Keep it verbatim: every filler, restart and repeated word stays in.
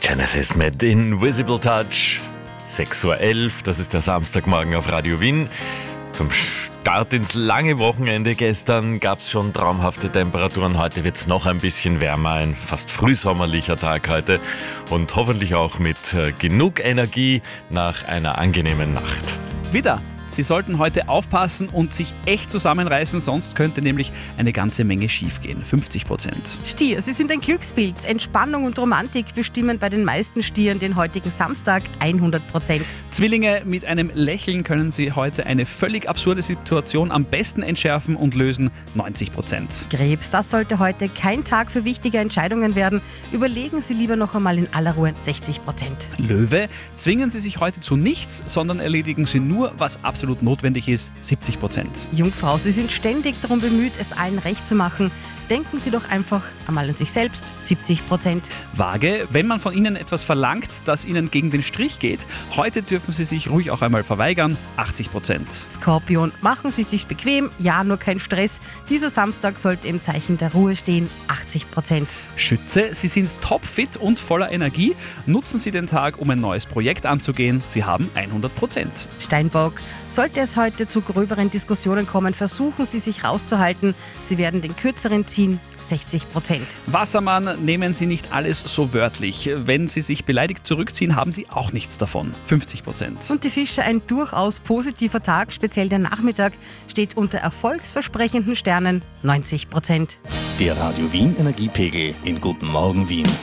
Genesis mit Invisible Touch. sechs Uhr elf, das ist der Samstagmorgen auf Radio Wien. Zum Start ins lange Wochenende gestern gab es schon traumhafte Temperaturen. Heute wird es noch ein bisschen wärmer, ein fast frühsommerlicher Tag heute. Und hoffentlich auch mit äh, genug Energie nach einer angenehmen Nacht. Wieder. Sie sollten heute aufpassen und sich echt zusammenreißen, sonst könnte nämlich eine ganze Menge schiefgehen. fünfzig Prozent. Stier, Sie sind ein Glückspilz. Entspannung und Romantik bestimmen bei den meisten Stieren den heutigen Samstag hundert Prozent. Zwillinge, mit einem Lächeln können Sie heute eine völlig absurde Situation am besten entschärfen und lösen. neunzig Prozent. Krebs, das sollte heute kein Tag für wichtige Entscheidungen werden. Überlegen Sie lieber noch einmal in aller Ruhe. sechzig Prozent. Löwe, zwingen Sie sich heute zu nichts, sondern erledigen Sie nur, was absolut notwendig ist. siebzig Prozent. Jungfrau, Sie sind ständig darum bemüht, es allen recht zu machen. Denken Sie doch einfach einmal an sich selbst. siebzig Prozent. Waage, wenn man von Ihnen etwas verlangt, das Ihnen gegen den Strich geht, heute dürfen Sie sich ruhig auch einmal verweigern. achtzig Prozent. Skorpion, machen Sie sich bequem, ja, nur kein Stress. Dieser Samstag sollte im Zeichen der Ruhe stehen. achtzig Prozent. Schütze, Sie sind topfit und voller Energie. Nutzen Sie den Tag, um ein neues Projekt anzugehen. Wir haben hundert Prozent. Steinbock, sollte es heute zu gröberen Diskussionen kommen, versuchen Sie sich rauszuhalten. Sie werden den kürzeren ziehen. sechzig Prozent. Wassermann, nehmen Sie nicht alles so wörtlich. Wenn Sie sich beleidigt zurückziehen, haben Sie auch nichts davon. fünfzig Prozent. Und die Fische, ein durchaus positiver Tag, speziell der Nachmittag, steht unter erfolgsversprechenden Sternen. neunzig Prozent. Der Radio Wien Energiepegel in Guten Morgen Wien.